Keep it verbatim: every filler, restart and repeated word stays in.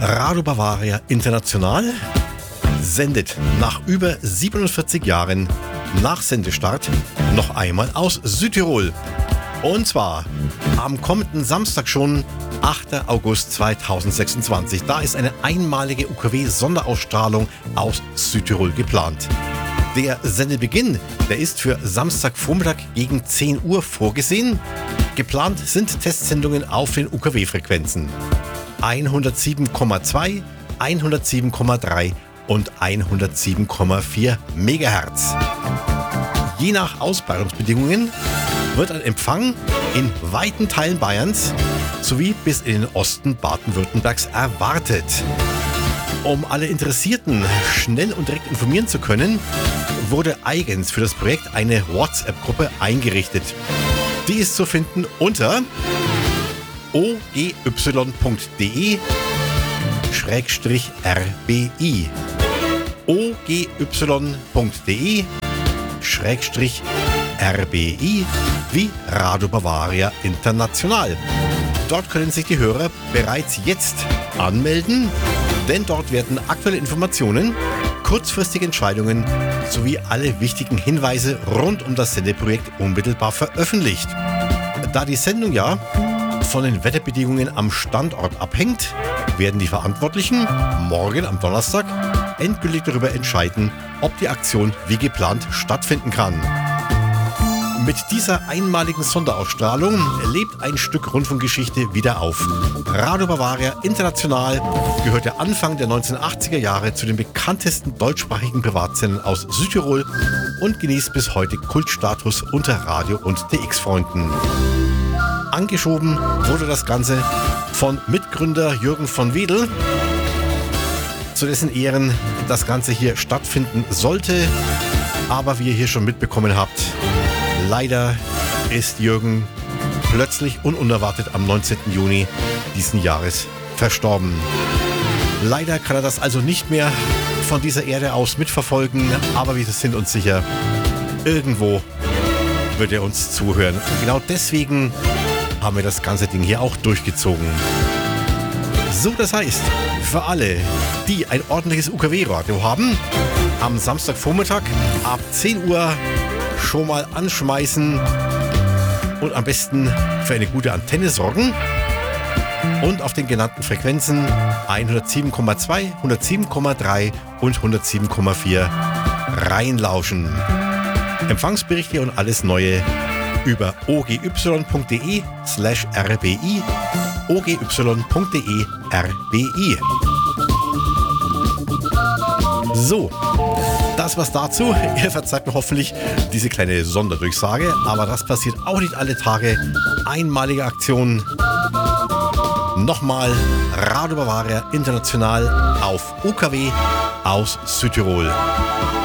Radio Bavaria International sendet nach über siebenundvierzig Jahren nach Sendestart noch einmal aus Südtirol. Und zwar am kommenden Samstag schon, achter August zweitausendsechsundzwanzig. Da ist eine einmalige U K W-Sonderausstrahlung aus Südtirol geplant. Der Sendebeginn, der ist für Samstagvormittag gegen zehn Uhr vorgesehen. Geplant sind Testsendungen auf den U K W-Frequenzen hundertsieben Komma zwei, hundertsieben Komma drei und hundertsieben Komma vier Megahertz. Je nach Ausbreitungsbedingungen wird ein Empfang in weiten Teilen Bayerns sowie bis in den Osten Baden-Württembergs erwartet. Um alle Interessierten schnell und direkt informieren zu können, wurde eigens für das Projekt eine WhatsApp-Gruppe eingerichtet. Die ist zu finden unter o g y punkt d e schrägstrich r b i. o g y punkt d e schrägstrich r b i wie Radio Bavaria International. Dort können sich die Hörer bereits jetzt anmelden, denn dort werden aktuelle Informationen, kurzfristige Entscheidungen sowie alle wichtigen Hinweise rund um das Sendeprojekt unmittelbar veröffentlicht. Da die Sendung ja von den Wetterbedingungen am Standort abhängt, werden die Verantwortlichen morgen am Donnerstag endgültig darüber entscheiden, ob die Aktion wie geplant stattfinden kann. Mit dieser einmaligen Sonderausstrahlung lebt ein Stück Rundfunkgeschichte wieder auf. Radio Bavaria International gehörte Anfang der neunzehnhundertachtziger Jahre zu den bekanntesten deutschsprachigen Privatsendern aus Südtirol und genießt bis heute Kultstatus unter Radio- und T X-Freunden. Angeschoben wurde das Ganze von Mitgründer Jürgen von Wedel, zu dessen Ehren das Ganze hier stattfinden sollte. Aber wie ihr hier schon mitbekommen habt, leider ist Jürgen plötzlich und unerwartet am neunzehnten Juni diesen Jahres verstorben. Leider kann er das also nicht mehr von dieser Erde aus mitverfolgen, aber wir sind uns sicher, irgendwo wird er uns zuhören. Und genau deswegen haben wir das ganze Ding hier auch durchgezogen. So, das heißt, für alle, die ein ordentliches U K W-Radio haben, am Samstagvormittag ab zehn Uhr schon mal anschmeißen und am besten für eine gute Antenne sorgen und auf den genannten Frequenzen hundertsieben Komma zwei, hundertsieben Komma drei und hundertsieben Komma vier reinlauschen. Empfangsberichte und alles Neue über o g y punkt d e slash r b i, o g y punkt d e r b i. So, das war's dazu. Ihr verzeiht mir hoffentlich diese kleine Sonderdurchsage, aber das passiert auch nicht alle Tage. Einmalige Aktion. Nochmal Radio Bavaria International auf U K W aus Südtirol.